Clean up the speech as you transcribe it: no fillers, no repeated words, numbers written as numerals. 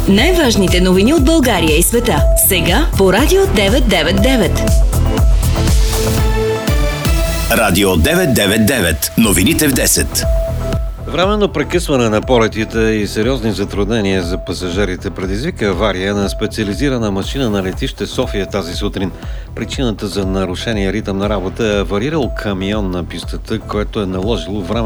Най-важните новини от България и света. Сега по Радио 999. Радио 999. Новините в 10. Временно прекъсване на полетите и сериозни затруднения за пасажирите предизвика авария на специализирана машина на летище София тази сутрин. Причината за нарушения ритъм на работа е аварирал камион на пистата, което е наложило време